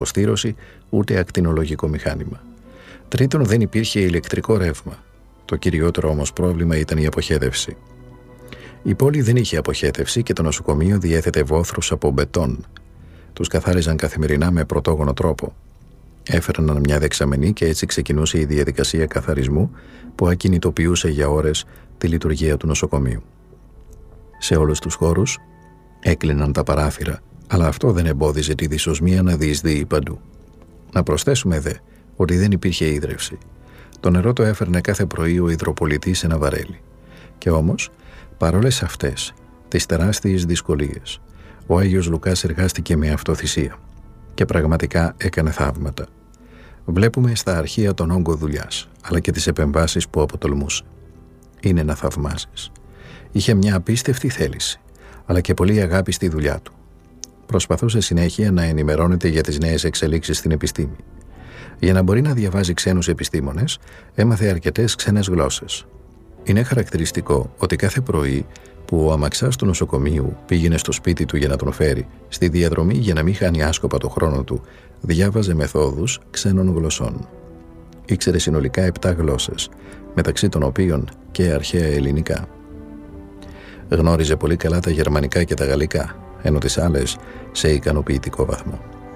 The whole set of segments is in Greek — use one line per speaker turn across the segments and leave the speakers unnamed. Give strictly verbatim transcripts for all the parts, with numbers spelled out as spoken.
αποστήρωση ούτε ακτινολογικό μηχάνημα. Τρίτον, δεν υπήρχε ηλεκτρικό ρεύμα. Το κυριότερο όμως πρόβλημα ήταν η αποχέτευση. Η πόλη δεν είχε αποχέτευση και το νοσοκομείο διέθετε βόθρους από μπετόν. Τους καθάριζαν καθημερινά με πρωτόγονο τρόπο. Έφερναν μια δεξαμενή και έτσι ξεκινούσε η διαδικασία καθαρισμού που ακινητοποιούσε για ώρες τη λειτουργία του νοσοκομείου. Σε όλους τους χώρους έκλειναν τα παράθυρα, αλλά αυτό δεν εμπόδιζε τη δυσοσμία να διεισδύει παντού. Να προσθέσουμε δε ότι δεν υπήρχε ίδρυυση. Το νερό το έφερνε κάθε πρωί ο υδροπολιτής σε ένα βαρέλι. Και όμως, παρόλες αυτές τις τεράστιες δυσκολίες, ο Άγιος Λουκάς εργάστηκε με αυτοθυσία και πραγματικά έκανε θαύματα. Βλέπουμε στα αρχεία τον όγκο δουλειάς, αλλά και τις επεμβάσεις που αποτολμούσε. Είναι να θαυμάζεις. Είχε μια απίστευτη θέληση, αλλά και πολύ αγάπη στη δουλειά του. Προσπαθούσε συνέχεια να ενημερώνεται για τις νέες εξελίξεις στην επιστήμη. Για να μπορεί να διαβάζει ξένους επιστήμονες, έμαθε αρκετές ξένες γλώσσες. Είναι χαρακτηριστικό ότι κάθε πρωί που ο αμαξάς του νοσοκομείου πήγαινε στο σπίτι του για να τον φέρει, στη διαδρομή για να μην χάνει άσκοπα το χρόνο του, διάβαζε μεθόδους ξένων γλωσσών. Ήξερε συνολικά επτά γλώσσες, μεταξύ των οποίων και αρχαία ελληνικά. Γνώριζε πολύ καλά τα γερμανικά και τα γαλλικά, ενώ τις άλλες σε ικανοποιητικό βαθμό.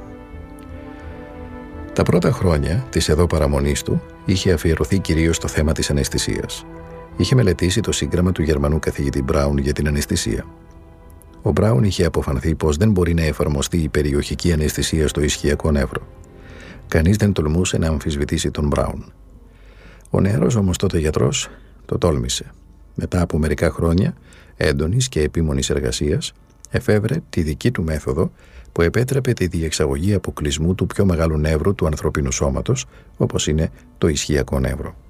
Τα πρώτα χρόνια της εδώ παραμονής του είχε αφιερωθεί κυρίως στο θέμα της αναισθησίας. Είχε μελετήσει το σύγγραμμα του Γερμανού καθηγητή Μπράουν για την αναισθησία. Ο Μπράουν είχε αποφανθεί πως δεν μπορεί να εφαρμοστεί η περιοχική αναισθησία στο ισχυακό νεύρο. Κανείς δεν τολμούσε να αμφισβητήσει τον Μπράουν. Ο νεαρός όμως τότε γιατρός το τόλμησε. Μετά από μερικά χρόνια έντονης και επίμονης εργασίας, εφεύρε τη δική του μέθοδο που επέτρεπε τη διεξαγωγή αποκλεισμού του πιο μεγάλου νεύρου του ανθρωπίνου σώματος, όπως είναι το ισχυακό νεύρο.